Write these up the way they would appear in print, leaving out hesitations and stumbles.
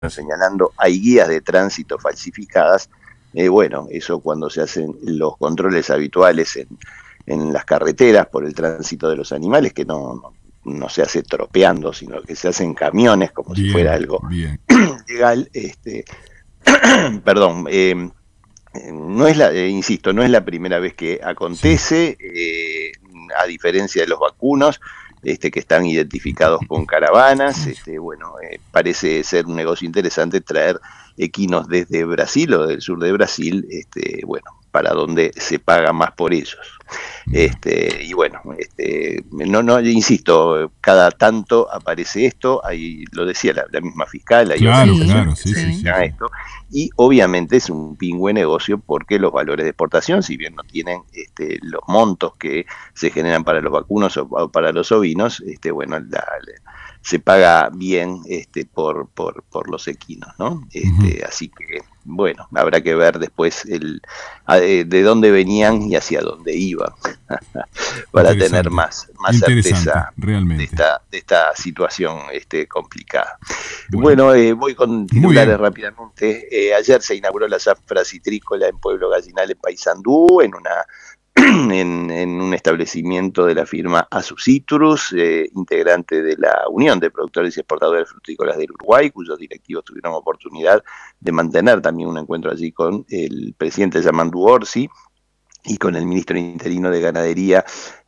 señalando, hay guías de tránsito falsificadas. Bueno, eso cuando se hacen los controles habituales en las carreteras por el tránsito de los animales, que no se hace tropeando, sino que se hacen camiones como si fuera Bien, algo bien. legal. Perdón, no es insisto, no es la primera vez que Sí. acontece, a diferencia de los vacunos, que están identificados con caravanas. Bueno, parece ser un negocio interesante traer equinos desde Brasil o del sur de Brasil, bueno, para donde se paga más por ellos. Y bueno, no, insisto, cada tanto aparece esto, ahí lo decía la misma fiscal, hay Claro, organizaciones claro, que sí, se sí, sí, dedican a sí. esto, y obviamente es un pingüe negocio porque los valores de exportación, si bien no tienen los montos que se generan para los vacunos o para los ovinos, bueno, se paga bien por los equinos, ¿no? Ujú. Así que, bueno, habrá que ver después de dónde venían y hacia dónde iban para tener Interesante, más interesante, certeza realmente. de esta situación complicada. Bueno, Bueno, voy con muy titulares bien. rápidamente. Ayer se inauguró la zafra citrícola en Pueblo Gallinal, en Paysandú, en un establecimiento de la firma Azucitrus, integrante de la Unión de Productores y Exportadores Frutícolas del Uruguay, cuyos directivos tuvieron oportunidad de mantener también un encuentro allí con el presidente Yamandu Orsi y con el ministro interino de Ganadería,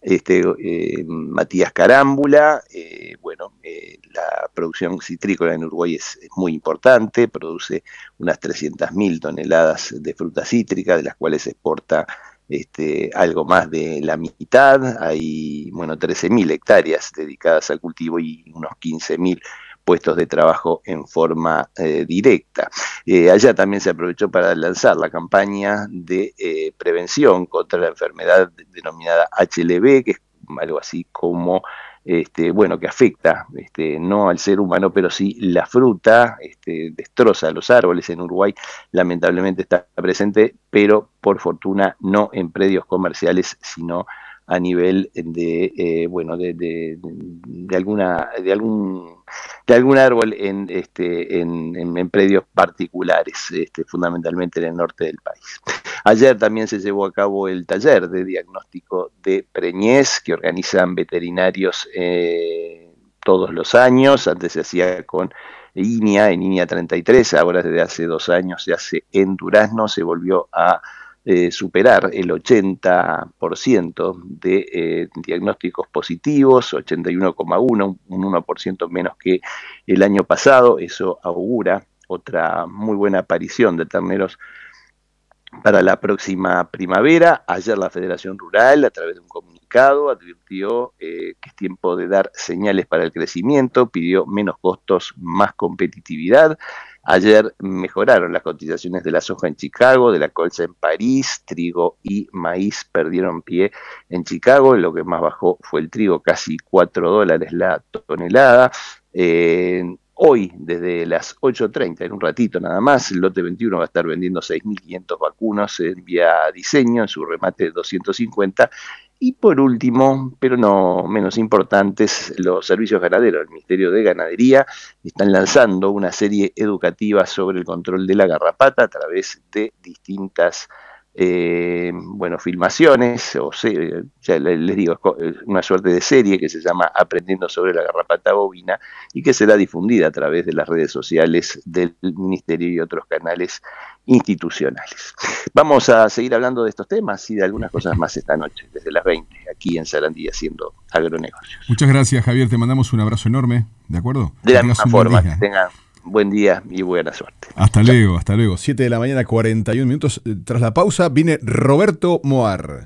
Matías Carámbula. Bueno, la producción citrícola en Uruguay es muy importante, produce unas 300.000 toneladas de fruta cítrica, de las cuales se exporta algo más de la mitad. Hay, bueno, 13.000 hectáreas dedicadas al cultivo y unos 15.000 puestos de trabajo en forma directa. Allá también se aprovechó para lanzar la campaña de prevención contra la enfermedad denominada HLB, que es algo así como, bueno, que afecta no al ser humano, pero sí la fruta, destroza los árboles. En Uruguay lamentablemente está presente, pero por fortuna no en predios comerciales, sino a nivel bueno, de algún árbol en predios particulares, fundamentalmente en el norte del país. Ayer también se llevó a cabo el taller de diagnóstico de preñez que organizan veterinarios todos los años. Antes se hacía con INIA, en INIA 33, ahora desde hace 2 años se hace en Durazno. Se volvió a superar el 80% de diagnósticos positivos, 81,1, un 1% menos que el año pasado. Eso augura otra muy buena aparición de terneros para la próxima primavera. Ayer la Federación Rural, a través de un comunicado, advirtió que es tiempo de dar señales para el crecimiento, pidió menos costos, más competitividad. Ayer mejoraron las cotizaciones de la soja en Chicago, de la colza en París. Trigo y maíz perdieron pie en Chicago. Lo que más bajó fue el trigo, casi $4 la tonelada. Hoy, desde las 8:30, en un ratito nada más, el lote 21 va a estar vendiendo 6.500 vacunos en vía diseño, en su remate de 250. Y por último, pero no menos importantes, los servicios ganaderos del Ministerio de Ganadería están lanzando una serie educativa sobre el control de la garrapata a través de distintas bueno, filmaciones, ya les digo, una suerte de serie que se llama Aprendiendo sobre la garrapata bovina, y que será difundida a través de las redes sociales del Ministerio y otros canales institucionales. Vamos a seguir hablando de estos temas y de algunas cosas más esta noche, desde las 20, aquí en Sarandí, haciendo agronegocios. Muchas gracias, Javier. Te mandamos un abrazo enorme, ¿de acuerdo? De Que la tengas misma un buen forma, que día. tengan buen día y buena suerte. Hasta Chao. luego, hasta luego. 7 de la mañana, 41 minutos. Tras la pausa viene Roberto Moar.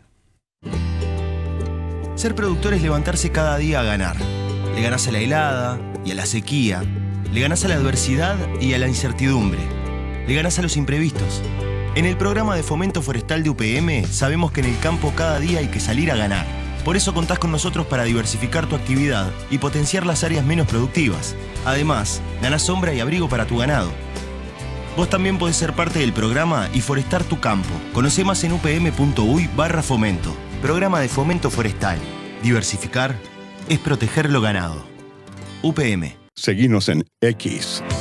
Ser productor es levantarse cada día a ganar. Le ganás a la helada y a la sequía. Le ganás a la adversidad y a la incertidumbre. Le ganás a los imprevistos. En el programa de fomento forestal de UPM sabemos que en el campo cada día hay que salir a ganar. Por eso contás con nosotros para diversificar tu actividad y potenciar las áreas menos productivas. Además, ganás sombra y abrigo para tu ganado. Vos también podés ser parte del programa y forestar tu campo. Conocé más en upm.uy/fomento. Programa de fomento forestal. Diversificar es proteger lo ganado. UPM. Seguinos en X,